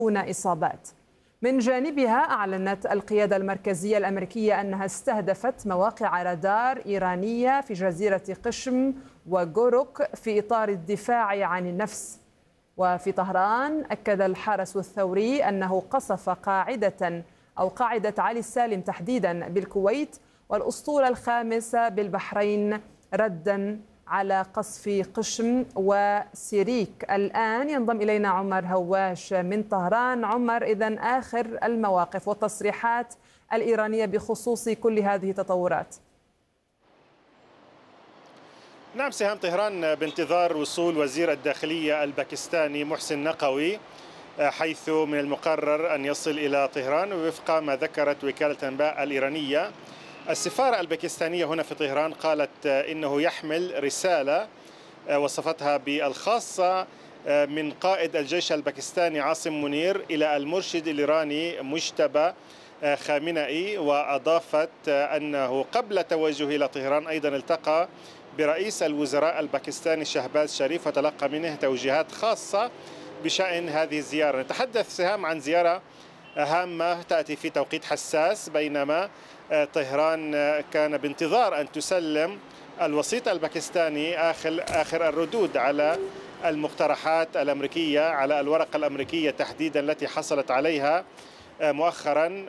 دون إصابات. من جانبها أعلنت القيادة المركزية الأمريكية أنها استهدفت مواقع رادار إيرانية في جزيرة قشم وغوروك في إطار الدفاع عن النفس. وفي طهران أكد الحرس الثوري أنه قصف قاعدة علي السالم تحديدا بالكويت والأسطول الخامس بالبحرين ردا على قصف قشم وسيريك. الآن ينضم إلينا عمر هواش من طهران. عمر، إذن آخر المواقف والتصريحات الإيرانية بخصوص كل هذه التطورات. نعم، سهام طهران بانتظار وصول وزير الداخلية الباكستاني محسن نقوي، حيث من المقرر أن يصل إلى طهران. ووفق ما ذكرت وكالة الأنباء الإيرانية، السفارة الباكستانية هنا في طهران قالت إنه يحمل رسالة وصفتها بالخاصة من قائد الجيش الباكستاني عاصم منير إلى المرشد الإيراني مجتبى خامنئي. وأضافت أنه قبل توجهه إلى طهران أيضا التقى برئيس الوزراء الباكستاني شهباز شريف وتلقى منه توجيهات خاصة بشأن هذه الزيارة. نتحدث سهام عن زيارة هامة تأتي في توقيت حساس، بينما طهران كان بانتظار أن تسلم الوسيط الباكستاني آخر الردود على المقترحات الأمريكية، على الورقة الأمريكية تحديدا التي حصلت عليها مؤخرا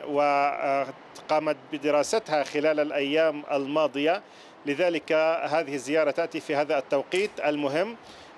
وقامت بدراستها خلال الأيام الماضية. لذلك هذه الزيارة تأتي في هذا التوقيت المهم.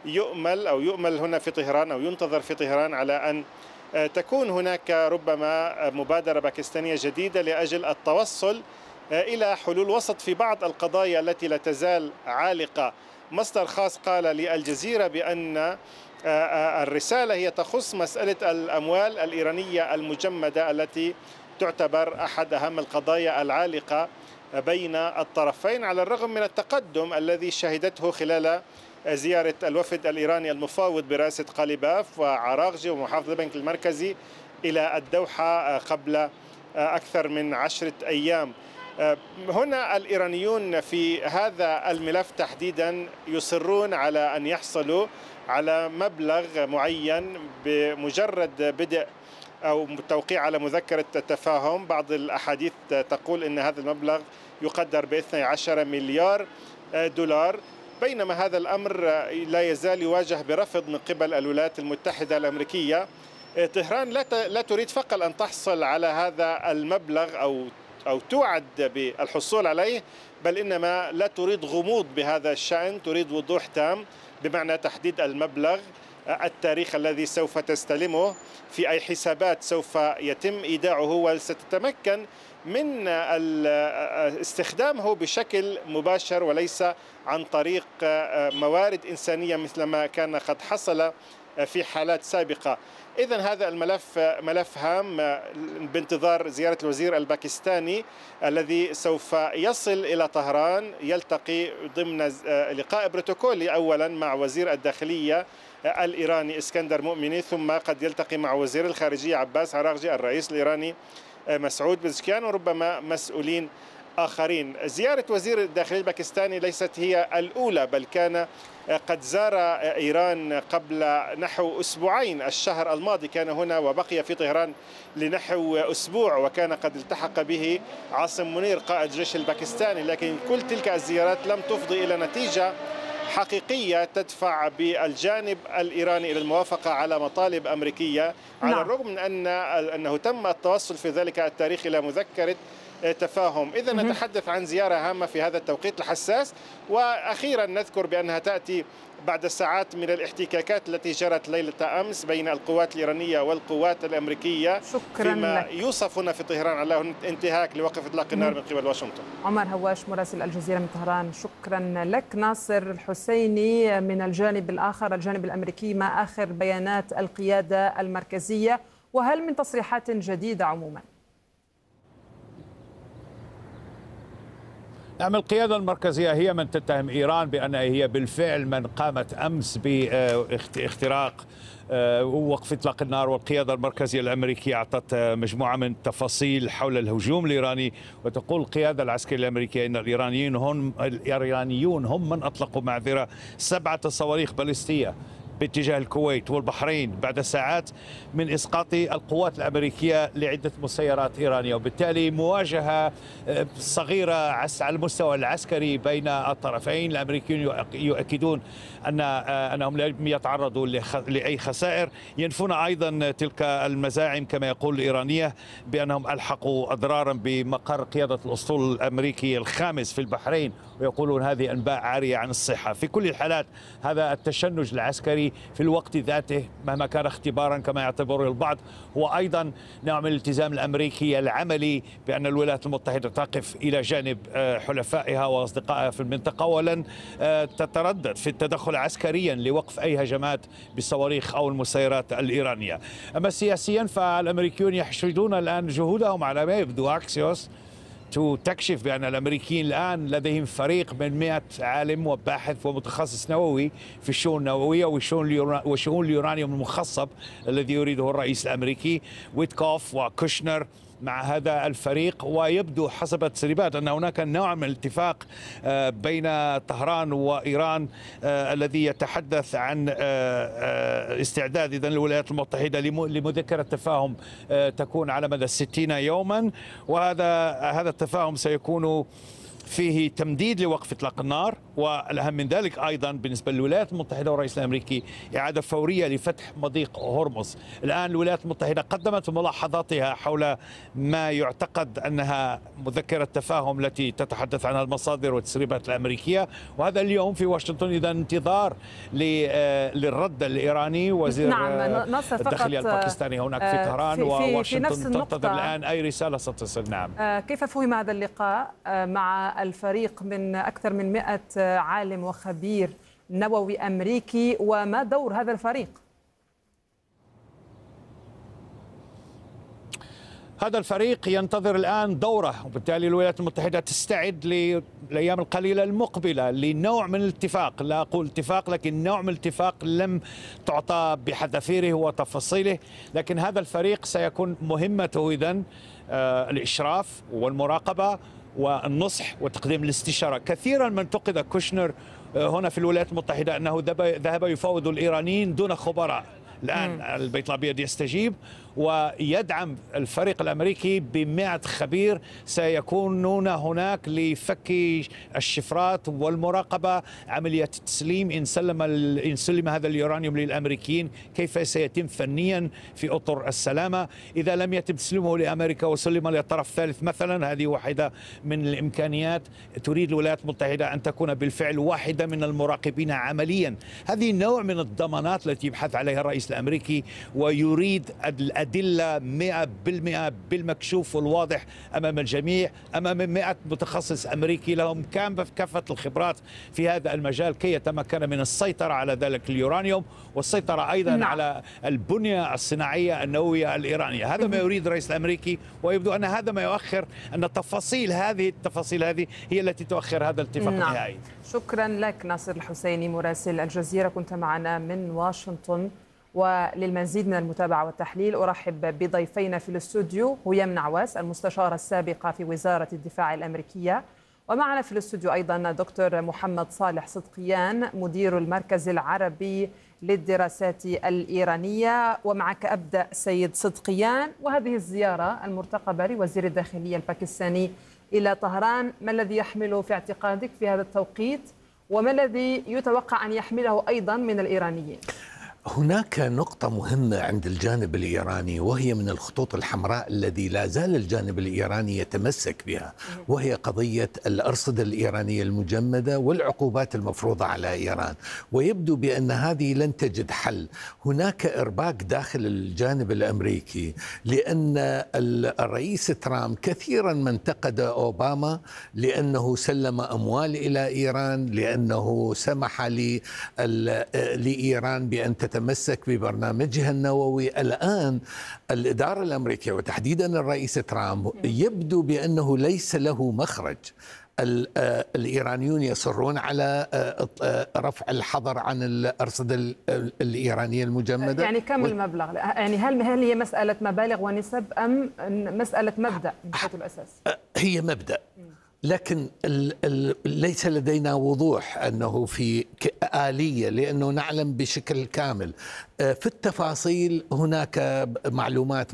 يؤمل هنا في طهران أو ينتظر في طهران على أن تكون هناك ربما مبادرة باكستانية جديدة لأجل التوصل إلى حلول وسط في بعض القضايا التي لا تزال عالقة. مصدر خاص قال للجزيرة بأن الرسالة هي تخص مسألة الأموال الإيرانية المجمدة التي تعتبر أحد أهم القضايا العالقة بين الطرفين، على الرغم من التقدم الذي شهدته خلال زيارة الوفد الإيراني المفاوض برئاسة قاليباف وعراغجي ومحافظ البنك المركزي إلى الدوحة قبل أكثر من 10 أيام. هنا الإيرانيون في هذا الملف تحديدا يصرون على أن يحصلوا على مبلغ معين بمجرد بدء أو توقيع على مذكرة التفاهم. بعض الأحاديث تقول أن هذا المبلغ يقدر ب 12 مليار دولار، بينما هذا الأمر لا يزال يواجه برفض من قبل الولايات المتحدة الأمريكية. طهران لا تريد فقط أن تحصل على هذا المبلغ أو توعد بالحصول عليه، بل إنما لا تريد غموض بهذا الشأن، تريد وضوح تام بمعنى تحديد المبلغ، التاريخ الذي سوف تستلمه، في أي حسابات سوف يتم إيداعه، وستتمكن من استخدامه بشكل مباشر وليس عن طريق موارد إنسانية مثل ما كان قد حصل في حالات سابقة. إذن هذا الملف ملف هام بانتظار زيارة الوزير الباكستاني الذي سوف يصل إلى طهران، يلتقي ضمن لقاء بروتوكولي أولا مع وزير الداخلية الإيراني اسكندر مؤمني، ثم قد يلتقي مع وزير الخارجية عباس عراغجي، الرئيس الإيراني مسعود بزكيان، وربما مسؤولين آخرين. زيارة وزير الداخلية الباكستاني ليست هي الأولى، بل كان قد زار إيران قبل نحو أسبوعين. الشهر الماضي كان هنا وبقي في طهران لنحو أسبوع، وكان قد التحق به عاصم منير قائد الجيش الباكستاني، لكن كل تلك الزيارات لم تفضي إلى نتيجة حقيقية تدفع بالجانب الإيراني إلى الموافقة على مطالب أمريكية، على الرغم من أنه تم التوصل في ذلك التاريخ إلى مذكرة تفاهم. إذا نتحدث عن زيارة هامة في هذا التوقيت الحساس. وأخيرا نذكر بأنها تأتي بعد ساعات من الاحتكاكات التي جرت ليلة أمس بين القوات الإيرانية والقوات الأمريكية، فيما يوصف هنا في طهران على انتهاك لوقف إطلاق النار من قبل واشنطن. عمر هواش مراسل الجزيرة من طهران، شكرا لك. ناصر الحسيني من الجانب الآخر، الجانب الأمريكي، ما آخر بيانات القيادة المركزية، وهل من تصريحات جديدة عموما؟ نعم، القيادة المركزية هي من تتهم إيران بأنها هي بالفعل من قامت أمس باختراق ووقف إطلاق النار، والقيادة المركزية الأمريكية أعطت مجموعة من التفاصيل حول الهجوم الإيراني. وتقول القيادة العسكرية الأمريكية أن الإيرانيون هم من أطلقوا 7 صواريخ باليستية باتجاه الكويت والبحرين بعد ساعات من إسقاط القوات الأمريكية لعدة مسيرات إيرانية، وبالتالي مواجهة صغيرة على المستوى العسكري بين الطرفين. الأمريكيون يؤكدون أنهم لم يتعرضوا لأي خسائر، ينفون أيضا تلك المزاعم كما يقول الإيرانية بأنهم ألحقوا أضرارا بمقر قيادة الأسطول الأمريكي الخامس في البحرين، ويقولون هذه أنباء عارية عن الصحة. في كل الحالات هذا التشنج العسكري في الوقت ذاته مهما كان اختبارا كما يعتبره البعض هو أيضا نوع من الالتزام الأمريكي العملي بأن الولايات المتحدة تقف إلى جانب حلفائها وأصدقائها في المنطقة، ولن تتردد في التدخل عسكريا لوقف أي هجمات بالصواريخ أو المسيرات الإيرانية. أما سياسيا فالأمريكيون يحشدون الآن جهودهم على ما يبدو أكسيوس تكشف بأن الأمريكيين الآن لديهم فريق من 100 عالم وباحث ومتخصص نووي في الشؤون النووية وشؤون اليورانيوم المخصب الذي يريده الرئيس الأمريكي ويتكوف وكوشنر مع هذا الفريق. ويبدو حسب التسريبات أن هناك نوع من الاتفاق بين طهران وإيران الذي يتحدث عن استعداد إذن الولايات المتحدة لمذكرة تفاهم تكون على مدى 60 يوما، وهذا التفاهم سيكون فيه تمديد لوقف اطلاق النار، والاهم من ذلك ايضا بالنسبه للولايات المتحده والرئيس الامريكي اعاده فوريه لفتح مضيق هرمز. الان الولايات المتحده قدمت ملاحظاتها حول ما يعتقد انها مذكره تفاهم التي تتحدث عنها المصادر والتسريبات الامريكيه، وهذا اليوم في واشنطن اذا انتظار للرد الايراني. وزير الداخليه الباكستاني هناك في طهران، وواشنطن تنتظر الان اي رساله ستصل. نعم. كيف فهم هذا اللقاء مع الفريق من أكثر من 100 عالم وخبير نووي أمريكي، وما دور هذا الفريق؟ هذا الفريق ينتظر الآن دوره، وبالتالي الولايات المتحدة تستعد للأيام القليلة المقبلة لنوع من الاتفاق، لا أقول اتفاق لكن نوع من الاتفاق لم تعطى بحذافيره وتفاصيله. لكن هذا الفريق سيكون مهمته إذن الإشراف والمراقبة والنصح وتقديم الاستشارة. كثيرا من انتقد كوشنر هنا في الولايات المتحدة أنه ذهب يفاوض الإيرانيين دون خبراء. الآن البيت الأبيض يستجيب ويدعم الفريق الأمريكي ب100 خبير سيكونون هناك لفك الشفرات والمراقبة عملية التسليم إن سلم هذا اليورانيوم للأمريكيين، كيف سيتم فنيا في أطر السلامة. إذا لم يتم تسليمه لأمريكا وسلم للطرف الثالث مثلا، هذه واحدة من الإمكانيات. تريد الولايات المتحدة أن تكون بالفعل واحدة من المراقبين عمليا. هذه نوع من الضمانات التي يبحث عليها الرئيس الأمريكي، ويريد الأدلة 100% بالمكشوف والواضح أمام الجميع، أمام 100 متخصص أمريكي لهم كافة الخبرات في هذا المجال كي يتمكن من السيطرة على ذلك اليورانيوم والسيطرة أيضا على البنية الصناعية النووية الإيرانية. هذا ما يريد الرئيس الأمريكي، ويبدو أن هذا ما يؤخر، أن التفاصيل هذه هي التي تؤخر هذا الاتفاق النهائي. شكرا لك ناصر الحسيني مراسل الجزيرة، كنت معنا من واشنطن. وللمزيد من المتابعة والتحليل أرحب بضيفينا في الاستوديو: هيام نعواس المستشارة السابقة في وزارة الدفاع الأمريكية، ومعنا في الاستوديو أيضا دكتور محمد صالح صدقيان مدير المركز العربي للدراسات الإيرانية. ومعك أبدأ سيد صدقيان، وهذه الزيارة المرتقبة لوزير الداخلية الباكستاني إلى طهران، ما الذي يحمله في اعتقادك في هذا التوقيت، وما الذي يتوقع أن يحمله أيضا من الإيرانيين؟ هناك نقطة مهمة عند الجانب الإيراني، وهي من الخطوط الحمراء الذي لا زال الجانب الإيراني يتمسك بها، وهي قضية الأرصدة الإيرانية المجمدة والعقوبات المفروضة على إيران. ويبدو بأن هذه لن تجد حل. هناك إرباك داخل الجانب الأمريكي، لأن الرئيس ترامب كثيرا ما انتقد أوباما لأنه سلم أموال إلى إيران، لأنه سمح لإيران بأن تتمسك ببرنامجها النووي. الآن الإدارة الأمريكية وتحديدا الرئيس ترامب يبدو بأنه ليس له مخرج. الإيرانيون يصرون على رفع الحظر عن الأرصدة الإيرانية المجمدة. يعني كم المبلغ؟ يعني هل هي مسألة مبالغ ونسب أم مسألة مبدأ من حيث الأساس؟ هي مبدأ، لكن ليس لدينا وضوح أنه في آلية، لأنه نعلم بشكل كامل في التفاصيل هناك معلومات